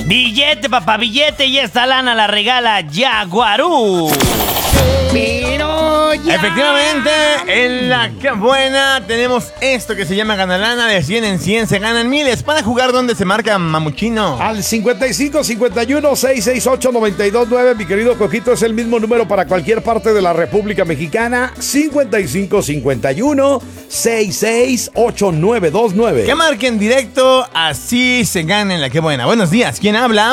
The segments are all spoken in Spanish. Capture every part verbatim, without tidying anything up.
Billete, papá, billete, y esta lana la regala Yaguarú. Pero ya. Efectivamente, en la que buena tenemos esto que se llama Ganalana. De cien en cien se ganan miles. Para jugar, ¿dónde se marca, mamuchino? Al cincuenta y cinco cincuenta y uno seiscientos sesenta y ocho noventa y dos nueve, mi querido Cojito, es el mismo número para cualquier parte de la República Mexicana. cincuenta y cinco cincuenta y uno sesenta y seis ocho nueve dos nueve. Que marquen directo, así se gana en la que buena. Buenos días, ¿quién habla?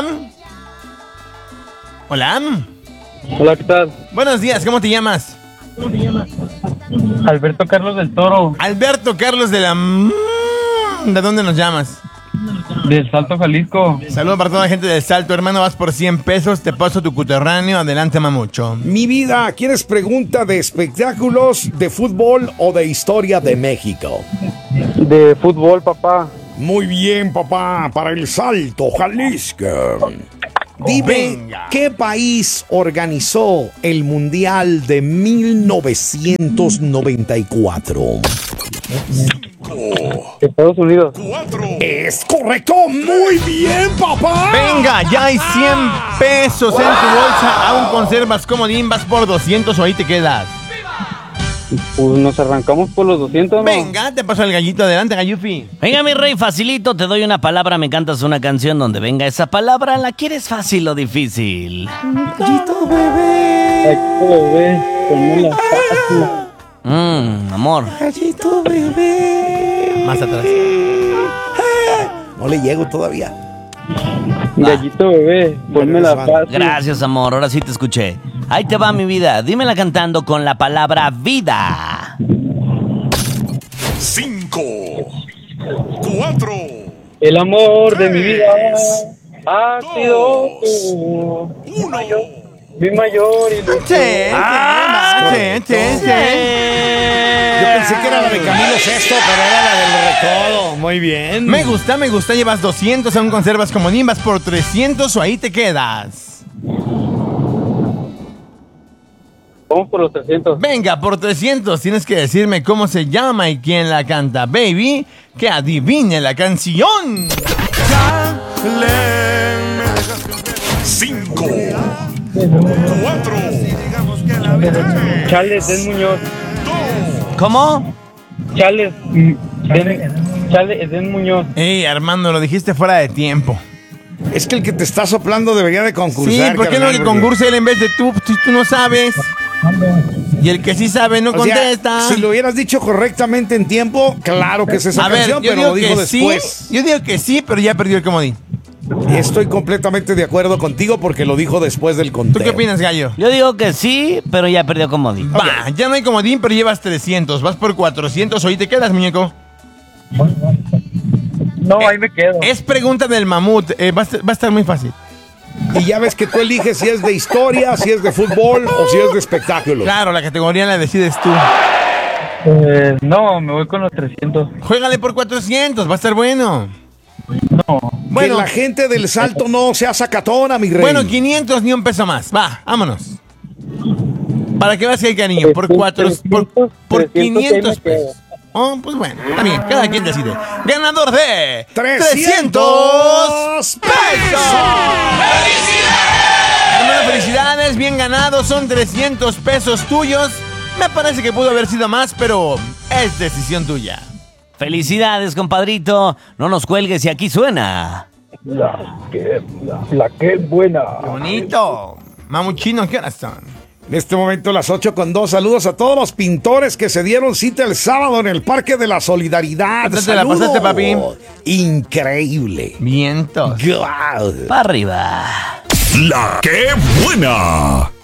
Hola. Hola, ¿qué tal? Buenos días, ¿cómo te llamas? ¿Cómo te llamas? Alberto Carlos del Toro. Alberto Carlos de la... ¿De dónde nos llamas? Del Salto, Jalisco. Saludos para toda la gente del Salto, hermano. Vas por cien pesos, te paso tu coterráneo. Adelante, mamucho. Mi vida, ¿quieres pregunta de espectáculos, de fútbol o de historia de México? De fútbol, papá. Muy bien, papá, para el Salto, Jalisco. Dime, venga. ¿qué país organizó el Mundial de mil novecientos noventa y cuatro? Estados Unidos. Es correcto, muy bien, papá. Venga, ya hay cien pesos en tu bolsa. Aún conservas comodín, vas por doscientos o ahí te quedas. Pues nos arrancamos por los doscientos, ¿no? Venga, te paso el gallito. Adelante, gallufi. Venga, mi rey, facilito, te doy una palabra, me cantas una canción donde venga esa palabra. ¿La quieres fácil o difícil? Gallito bebé, Gallito bebé, ponmela fácil. Mmm, amor. gallito bebé. Más atrás. No le llego todavía. Gallito bebé, ponmela fácil. Gracias, amor, ahora sí te escuché. Ahí te va, mi vida, dímela cantando con la palabra vida. Cinco, cuatro, El amor de mi vida ha sido tú. uno. Mi mayor ilusión. Sí, Ah, sí, sí, sí, sí. Yo pensé que era la de Camilo Sesto, pero era la del Recodo. Muy bien. Me gusta, me gusta. Llevas doscientos, aún conservas comodín, vas por trescientos o ahí te quedas. Vamos por los trescientos. Venga, por trescientos tienes que decirme cómo se llama y quién la canta, baby. Que adivine la canción. Cinco, cuatro, Charles Den Muñoz. ¿Cómo? Charles Den, Charles Den Muñoz. Ey, Armando, lo dijiste fuera de tiempo. Es que el que te está soplando debería de concursar. Sí, ¿por qué no carnal? que Porque- concurse él en vez de tú? Si tú no sabes. Y el que sí sabe no O sea, contesta. si lo hubieras dicho correctamente en tiempo, claro que es esa A ver, canción, yo pero digo lo dijo que sí. después. Yo digo que sí, pero ya perdió el comodín. Estoy completamente de acuerdo contigo porque lo dijo después del conteo. ¿Tú qué opinas, gallo? Yo digo que sí, pero ya perdió comodín. Va, ya no hay comodín, pero llevas trescientos. Vas por cuatrocientos, o ahí te quedas, muñeco. No, ahí me quedo. Es pregunta del mamut, eh, va, a estar, va a estar muy fácil. Y ya ves que tú eliges si es de historia, si es de fútbol o si es de espectáculos. Claro, la categoría la decides tú. Eh, no, me voy con los trescientos. Juégale por cuatrocientos, va a estar bueno. No. Bueno, Que la gente del Salto no sea sacatona, mi rey. bueno, quinientos ni un peso más. Va, vámonos. Para que veas que hay cariño. Por cuatro, por, por quinientos pesos. Oh, pues bueno, está bien, cada quien decide. Ganador de trescientos pesos. Hermano, felicidades, bien ganado, son trescientos pesos tuyos. Me parece que pudo haber sido más, pero es decisión tuya. Felicidades, compadrito. No nos cuelgues y aquí suena. La que, la, la que buena. Qué bonito. Mamuchino, ¿qué horas son? En este momento las ocho con dos. Saludos a todos los pintores que se dieron cita el sábado en el Parque de la Solidaridad. ¿Cómo te la Saludos. pasaste, papi? Increíble. Vientos. Guau. Pa' arriba. La que buena.